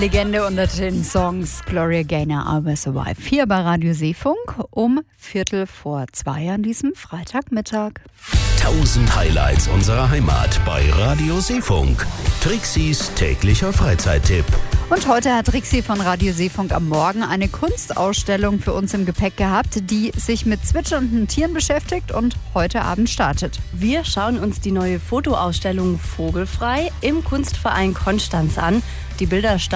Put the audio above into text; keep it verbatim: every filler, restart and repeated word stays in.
Legende unter den Songs Gloria Gaynor, I Will Survive. Hier bei Radio Seefunk um Viertel vor zwei an diesem Freitagmittag. Tausend Highlights unserer Heimat bei Radio Seefunk. Trixis täglicher Freizeittipp. Und heute hat Trixi von Radio Seefunk am Morgen eine Kunstausstellung für uns im Gepäck gehabt, die sich mit zwitschernden Tieren beschäftigt und heute Abend startet. Wir schauen uns die neue Fotoausstellung Vogelfrei im Kunstverein Konstanz an. Die Bilder